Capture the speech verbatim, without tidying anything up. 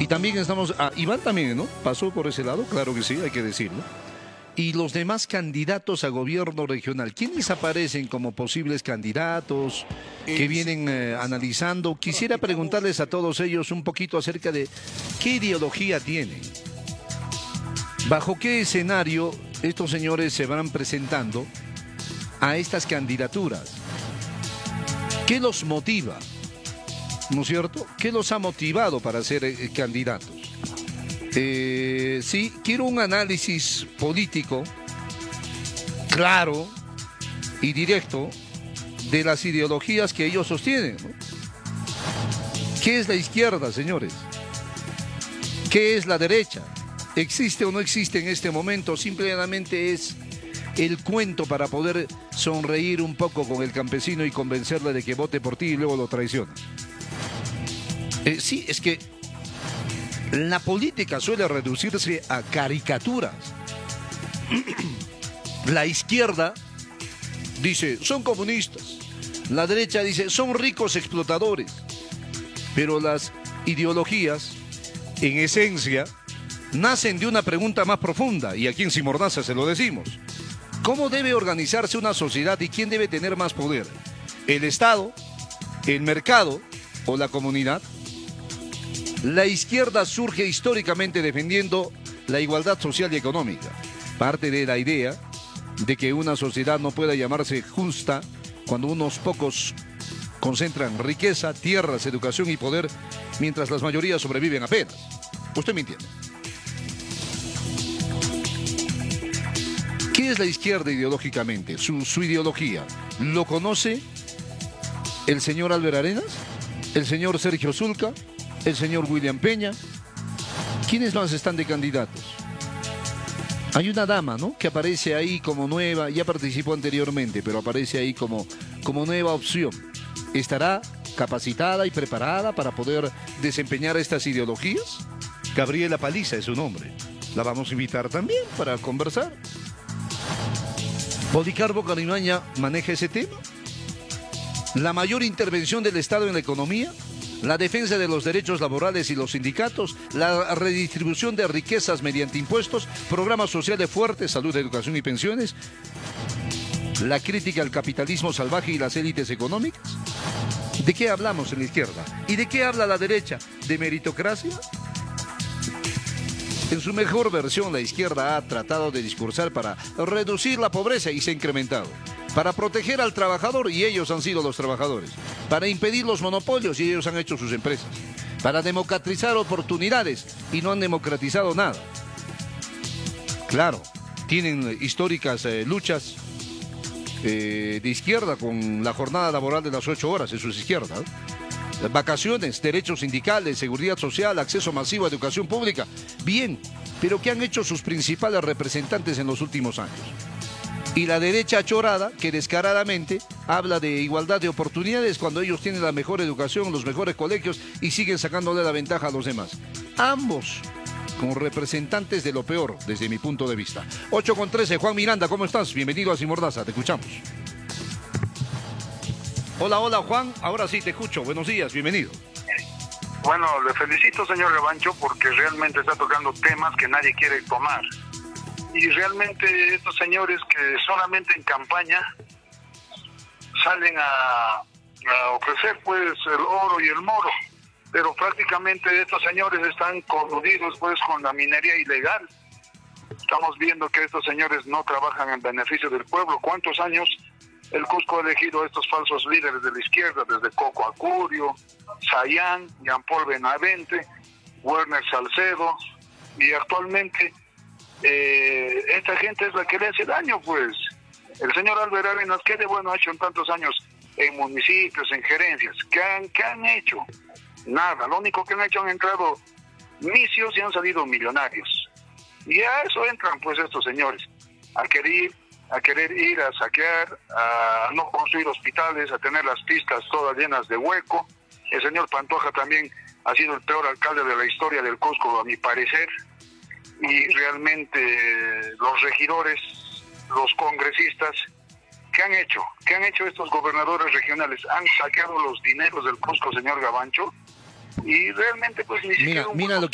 Y también estamos, ah, Iván también, ¿no? Pasó por ese lado, claro que sí, hay que decirlo. Y los demás candidatos a gobierno regional, ¿quiénes aparecen como posibles candidatos que vienen eh, analizando? Quisiera preguntarles a todos ellos un poquito acerca de qué ideología tienen. ¿Bajo qué escenario estos señores se van presentando a estas candidaturas? ¿Qué los motiva? ¿No es cierto? ¿Qué los ha motivado para ser eh, candidatos? Eh, sí, quiero un análisis político claro y directo de las ideologías que ellos sostienen, ¿no? ¿Qué es la izquierda, señores? ¿Qué es la derecha? ¿Existe o no existe en este momento? Simplemente es el cuento para poder sonreír un poco con el campesino y convencerle de que vote por ti y luego lo traiciona. Eh, sí, es que la política suele reducirse a caricaturas. La izquierda dice, son comunistas. La derecha dice, son ricos explotadores. Pero las ideologías, en esencia, nacen de una pregunta más profunda, y aquí en Sin Mordaza se lo decimos. ¿Cómo debe organizarse una sociedad y quién debe tener más poder? ¿El Estado, el mercado o la comunidad? La izquierda surge históricamente defendiendo la igualdad social y económica. Parte de la idea de que una sociedad no pueda llamarse justa cuando unos pocos concentran riqueza, tierras, educación y poder, mientras las mayorías sobreviven apenas. Usted me entiende. ¿Qué es la izquierda ideológicamente? Su, su ideología. ¿Lo conoce el señor Álvaro Arenas? ¿El señor Sergio Zulca? ¿El señor William Peña? ¿Quiénes más están de candidatos? Hay una dama, ¿no?, que aparece ahí como nueva, ya participó anteriormente, pero aparece ahí como, como nueva opción. ¿Estará capacitada y preparada para poder desempeñar estas ideologías? Gabriela Paliza es su nombre. La vamos a invitar también para conversar. ¿Policarpo Carimaña maneja ese tema? ¿La mayor intervención del Estado en la economía? ¿La defensa de los derechos laborales y los sindicatos? ¿La redistribución de riquezas mediante impuestos? ¿Programas sociales fuertes, salud, educación y pensiones? ¿La crítica al capitalismo salvaje y las élites económicas? ¿De qué hablamos en la izquierda? ¿Y de qué habla la derecha? ¿De meritocracia? En su mejor versión, la izquierda ha tratado de discursar para reducir la pobreza y se ha incrementado. Para proteger al trabajador, y ellos han sido los trabajadores. Para impedir los monopolios, y ellos han hecho sus empresas. Para democratizar oportunidades, y no han democratizado nada. Claro, tienen históricas eh, luchas eh, de izquierda con la jornada laboral de las ocho horas, eso es izquierda, ¿eh? Vacaciones, derechos sindicales, seguridad social, acceso masivo a educación pública. Bien, pero ¿qué han hecho sus principales representantes en los últimos años? Y la derecha chorada, que descaradamente habla de igualdad de oportunidades cuando ellos tienen la mejor educación, los mejores colegios y siguen sacándole la ventaja a los demás. Ambos como representantes de lo peor, desde mi punto de vista. ocho con trece, Juan Miranda, ¿cómo estás? Bienvenido a Sin Mordaza, te escuchamos. Hola, hola Juan, ahora sí te escucho, buenos días, bienvenido. Bueno, le felicito, señor Gavancho, porque realmente está tocando temas que nadie quiere tomar. Y realmente estos señores que solamente en campaña salen a, a ofrecer pues el oro y el moro, pero prácticamente estos señores están coludidos pues con la minería ilegal. Estamos viendo que estos señores no trabajan en beneficio del pueblo. ¿Cuántos años el Cusco ha elegido a estos falsos líderes de la izquierda, desde Coco Acurio, Sayán, Jean Paul Benavente, Werner Salcedo, y actualmente eh, esta gente es la que le hace daño, pues. El señor Álvaro Arenas, ¿qué de bueno ha hecho en tantos años en municipios, en gerencias? ¿Qué han, qué han hecho? Nada, lo único que han hecho, han entrado misios y han salido millonarios. Y a eso entran pues estos señores, a querer a querer ir a saquear, a no construir hospitales, a tener las pistas todas llenas de hueco. El señor Pantoja también ha sido el peor alcalde de la historia del Cusco, a mi parecer, y realmente los regidores, los congresistas, ¿qué han hecho? ¿Qué han hecho estos gobernadores regionales? Han saqueado los dineros del Cusco, señor Gavancho, y realmente pues ni siquiera... Mira, mira lo que